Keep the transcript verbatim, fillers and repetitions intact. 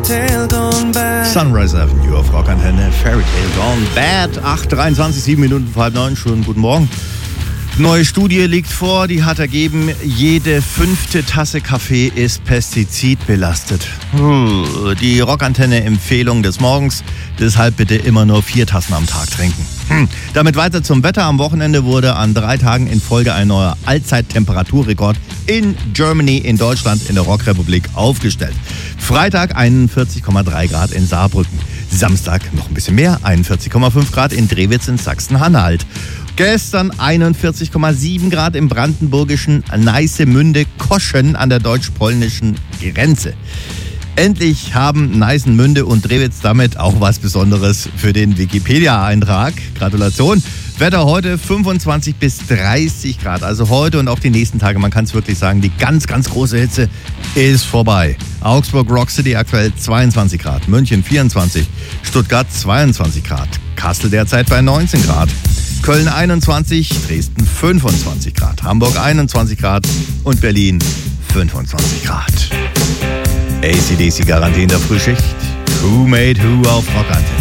Tale Gone Bad. Sunrise Avenue auf Rockantenne, Fairy Tale Gone Bad. acht Uhr dreiundzwanzig, sieben Minuten vor halb neun. Schönen guten Morgen. Neue Studie liegt vor, die hat ergeben, jede fünfte Tasse Kaffee ist pestizidbelastet. Die Rockantenne-Empfehlung des Morgens, deshalb bitte immer nur vier Tassen am Tag trinken. Hm. Damit weiter zum Wetter. Am Wochenende wurde an drei Tagen in Folge ein neuer Allzeit-Temperaturrekord in Germany, in Deutschland, in der Rockrepublik aufgestellt. Freitag einundvierzig Komma drei Grad in Saarbrücken. Samstag noch ein bisschen mehr, einundvierzig Komma fünf Grad in Drewitz in Sachsen-Anhalt. Gestern einundvierzig Komma sieben Grad im brandenburgischen Neissemünde-Koschen an der deutsch-polnischen Grenze. Endlich haben Neissenmünde und Drewitz damit auch was Besonderes für den Wikipedia-Eintrag. Gratulation. Wetter heute fünfundzwanzig bis dreißig Grad. Also heute und auch die nächsten Tage, man kann es wirklich sagen, die ganz, ganz große Hitze ist vorbei. Augsburg Rock City aktuell zweiundzwanzig Grad, München vierundzwanzig, Stuttgart zweiundzwanzig Grad, Kassel derzeit bei neunzehn Grad. Köln einundzwanzig, Dresden fünfundzwanzig Grad, Hamburg einundzwanzig Grad und Berlin fünfundzwanzig Grad. A C D C Garantie in der Frühschicht. Who Made Who auf Rockantenne.